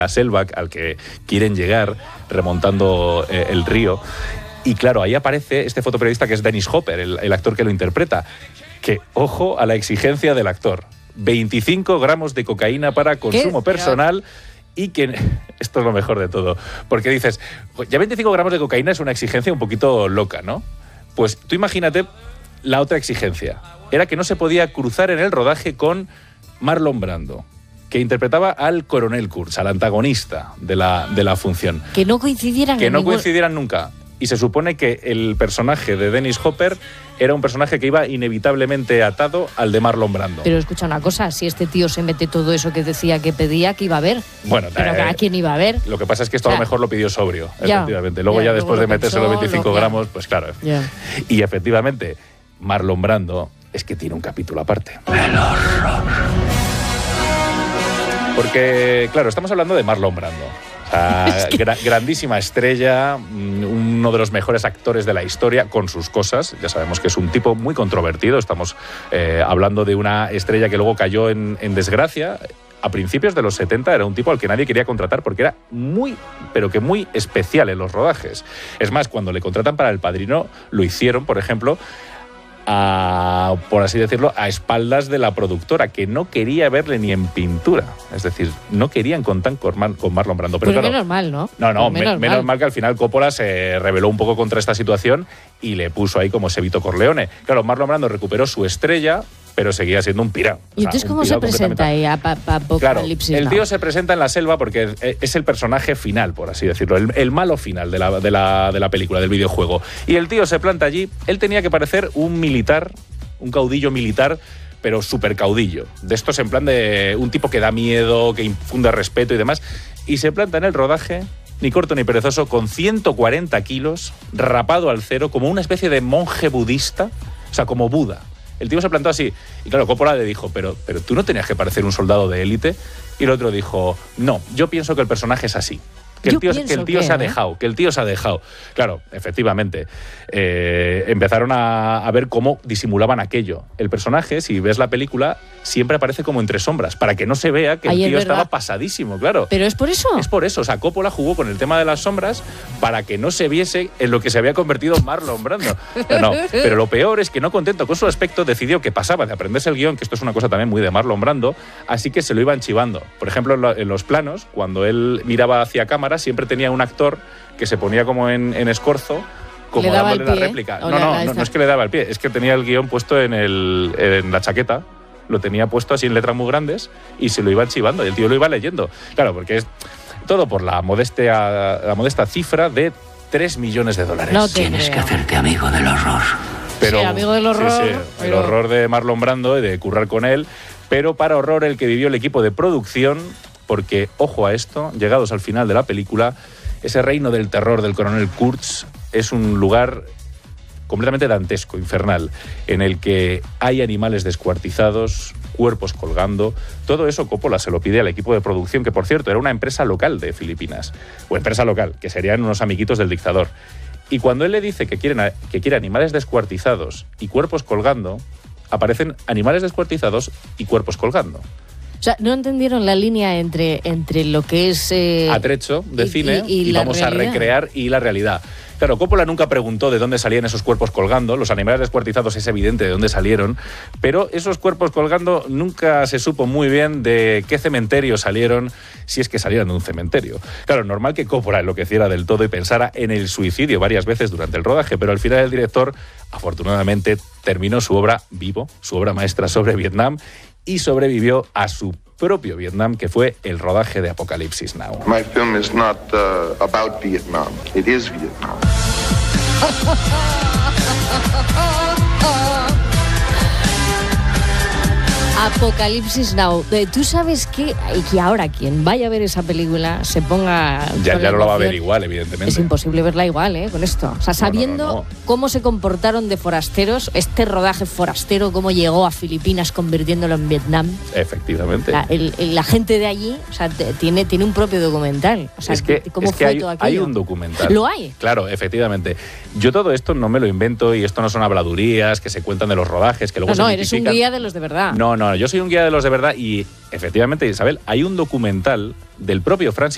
la selva al que quieren llegar remontando el río. Y claro, ahí aparece este fotoperiodista que es Dennis Hopper, el actor que lo interpreta. Que, ojo a la exigencia del actor. 25 gramos de cocaína para consumo personal. Y que esto es lo mejor de todo. Porque dices, ya 25 gramos de cocaína es una exigencia un poquito loca, ¿no? Pues tú imagínate la otra exigencia. Era que no se podía cruzar en el rodaje con Marlon Brando, que interpretaba al coronel Kurtz, al antagonista de la función. Que no coincidieran. Que no coincidieran nunca. Y se supone que el personaje de Dennis Hopper era un personaje que iba inevitablemente atado al de Marlon Brando. Pero escucha una cosa, si este tío se mete todo eso que decía que pedía, ¿qué iba a ver? Bueno, pero ¿a quién iba a ver? Lo que pasa es que esto a lo mejor lo pidió sobrio, efectivamente. Luego ya después de meterse los 25 gramos, pues claro. Y efectivamente, Marlon Brando es que tiene un capítulo aparte. El horror. Porque, claro, estamos hablando de Marlon Brando. Grandísima estrella, uno de los mejores actores de la historia, con sus cosas. Ya sabemos que es un tipo muy controvertido. Estamos hablando de una estrella que luego cayó en desgracia. A principios de los 70 era un tipo al que nadie quería contratar porque era muy, pero que muy especial en los rodajes. Es más, cuando le contratan para El Padrino, lo hicieron, por ejemplo, por así decirlo, a espaldas de la productora, que no quería verle ni en pintura. Es decir, no querían contar con Marlon Brando. Pero claro, menos mal, ¿no? Menos mal que al final Coppola se rebeló un poco contra esta situación y le puso ahí como ese Vito Corleone. Claro, Marlon Brando recuperó su estrella, pero seguía siendo un pirao. ¿Y entonces cómo se presenta ahí a Apocalipsis? Claro, el tío se presenta en la selva porque es el personaje final, por así decirlo, el malo final de la película, del videojuego. Y el tío se planta allí. Él tenía que parecer un militar, un caudillo militar, pero súper caudillo. De estos en plan de un tipo que da miedo, que infunde respeto y demás. Y se planta en el rodaje, ni corto ni perezoso, con 140 kilos, rapado al cero, como una especie de monje budista, o sea, como Buda. El tío se plantó así. Y claro, Coppola le dijo, pero tú no tenías que parecer un soldado de élite. Y el otro dijo, no, yo pienso que el personaje es así. Que el tío se ha dejado. Claro, efectivamente. Empezaron a ver cómo disimulaban aquello. El personaje, si ves la película, siempre aparece como entre sombras, para que no se vea que el tío estaba pasadísimo, claro. ¿Pero es por eso? Es por eso. O sea, Coppola jugó con el tema de las sombras para que no se viese en lo que se había convertido Marlon Brando. Pero lo peor es que, no contento con su aspecto, decidió que pasaba de aprenderse el guión, que esto es una cosa también muy de Marlon Brando, así que se lo iban chivando. Por ejemplo, en los planos, cuando él miraba hacia cámara, siempre tenía un actor que se ponía como en escorzo, como dándole la réplica. No es que le daba el pie, es que tenía el guión puesto en la chaqueta, lo tenía puesto así en letras muy grandes y se lo iban chivando y el tío lo iba leyendo. Claro, porque es todo por la modesta cifra de $3 millones. No tienes que hacerte amigo del horror. Pero, sí, amigo del horror. Sí, el horror de Marlon Brando y de currar con él, pero para horror el que vivió el equipo de producción. Porque, ojo a esto, llegados al final de la película, ese reino del terror del coronel Kurtz es un lugar completamente dantesco, infernal, en el que hay animales descuartizados, cuerpos colgando. Todo eso Coppola se lo pide al equipo de producción, que por cierto era una empresa local de Filipinas, o empresa local, que serían unos amiguitos del dictador. Y cuando él le dice que quiere animales descuartizados y cuerpos colgando, aparecen animales descuartizados y cuerpos colgando. O sea, no entendieron la línea entre lo que es atrecho de cine y vamos realidad. A recrear y la realidad. Claro, Coppola nunca preguntó de dónde salían esos cuerpos colgando. Los animales descuartizados es evidente de dónde salieron, pero esos cuerpos colgando nunca se supo muy bien de qué cementerio salieron, si es que salieron de un cementerio. Claro, normal que Coppola enloqueciera del todo y pensara en el suicidio varias veces durante el rodaje, pero al final el director, afortunadamente, terminó su obra vivo, su obra maestra sobre Vietnam, y sobrevivió a su propio Vietnam, que fue el rodaje de Apocalipsis Now. My film is not about Vietnam. It is Vietnam. Apocalipsis Now. Tú sabes que ahora quien vaya a ver esa película se ponga... Ya no la va a ver igual, evidentemente. Es imposible verla igual, con esto. O sea, sabiendo cómo se comportaron de forasteros, este rodaje forastero, cómo llegó a Filipinas convirtiéndolo en Vietnam. Efectivamente. La gente de allí, o sea, tiene un propio documental. O sea, ¿cómo fue todo aquello? Hay un documental. ¿Lo hay? Claro, efectivamente. Yo todo esto no me lo invento y esto no son habladurías que se cuentan de los rodajes, que luego se eres un guía de los de verdad. No, yo soy un guía de los de verdad y efectivamente, Isabel, hay un documental del propio Francis